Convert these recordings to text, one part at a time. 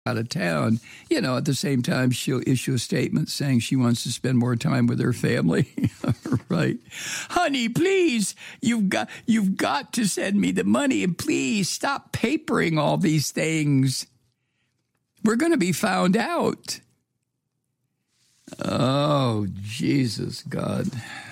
out of town, at the same time, she'll issue a statement saying she wants to spend more time with her family. Right. Honey, please, you've got to send me the money, and please stop papering all these things. We're going to be found out. Oh, Jesus, God.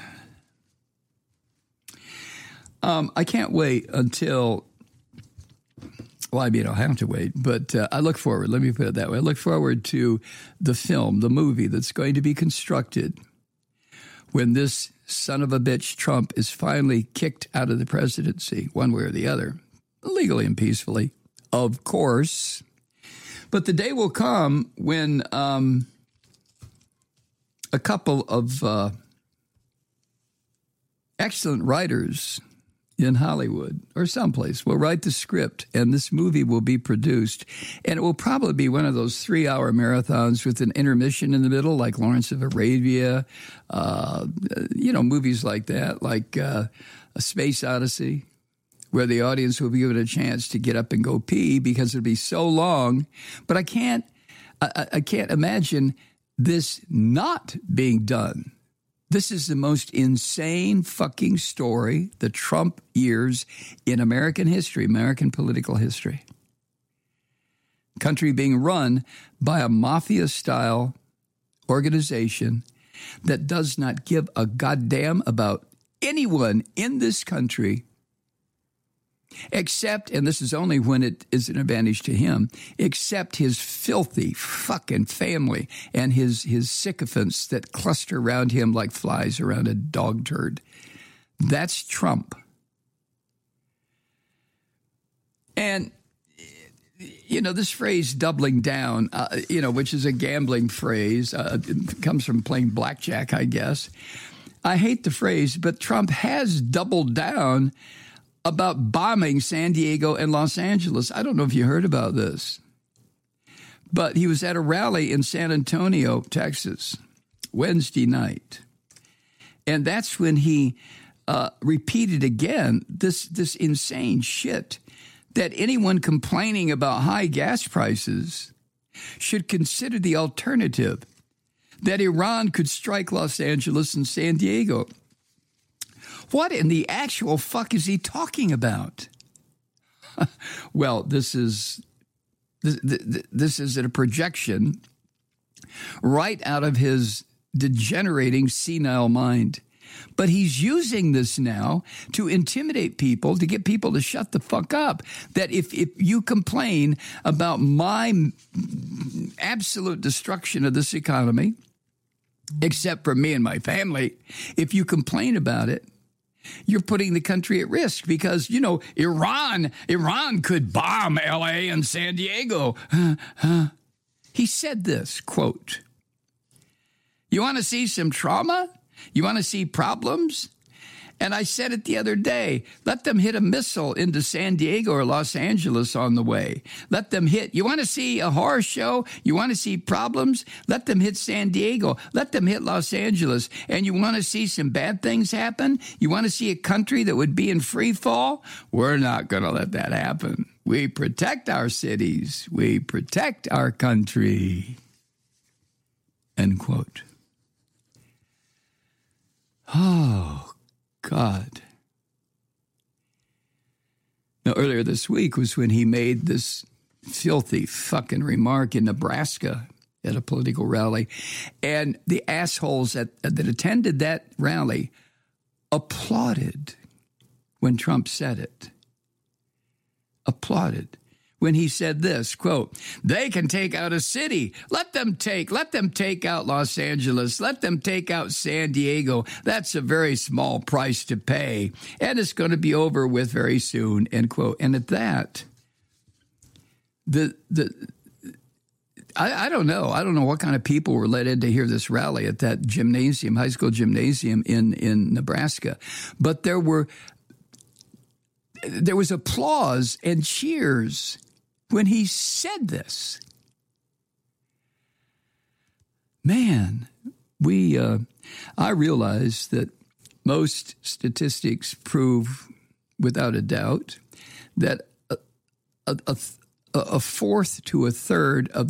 I can't wait until... Well, I mean, I'll have to wait, but I look forward. Let me put it that way. I look forward to the film, the movie that's going to be constructed when this son of a bitch Trump is finally kicked out of the presidency, one way or the other, legally and peacefully, of course. But the day will come when a couple of excellent writers in Hollywood or someplace will write the script, and this movie will be produced. And it will probably be one of those 3-hour marathons with an intermission in the middle, like Lawrence of Arabia, movies like that, like A Space Odyssey, where the audience will be given a chance to get up and go pee because it'll be so long. But I can't imagine this not being done. This is the most insane fucking story, the Trump years in American history, American political history. Country being run by a mafia-style organization that does not give a goddamn about anyone in this country except, and this is only when it is an advantage to him, except his filthy fucking family and his sycophants that cluster around him like flies around a dog turd. That's Trump. And, this phrase doubling down, which is a gambling phrase, it comes from playing blackjack, I guess. I hate the phrase, but Trump has doubled down about bombing San Diego and Los Angeles. I don't know if you heard about this, but he was at a rally in San Antonio, Texas, Wednesday night. And that's when he repeated again this insane shit that anyone complaining about high gas prices should consider the alternative, that Iran could strike Los Angeles and San Diego. What in the actual fuck is he talking about? Well, this is a projection right out of his degenerating senile mind. But he's using this now to intimidate people, to get people to shut the fuck up. That if you complain about my absolute destruction of this economy, except for me and my family, if you complain about it, you're putting the country at risk because, Iran could bomb L.A. and San Diego. He said this, quote, "You want to see some trauma? You want to see problems? And I said it the other day, let them hit a missile into San Diego or Los Angeles on the way. Let them hit. You want to see a horror show? You want to see problems? Let them hit San Diego. Let them hit Los Angeles. And you want to see some bad things happen? You want to see a country that would be in free fall? We're not going to let that happen. We protect our cities. We protect our country." End quote. Oh, God. Now, earlier this week was when he made this filthy fucking remark in Nebraska at a political rally. And the assholes that attended that rally applauded when Trump said it. Applauded. When he said this, quote, "They can take out a city. Let them take out Los Angeles. Let them take out San Diego. That's a very small price to pay. And it's going to be over with very soon," end quote. And at that, I don't know. I don't know what kind of people were let in to hear this rally at that gymnasium, high school gymnasium in Nebraska. But there was applause and cheers when he said this. Man, I realize that most statistics prove without a doubt that a a fourth to a third of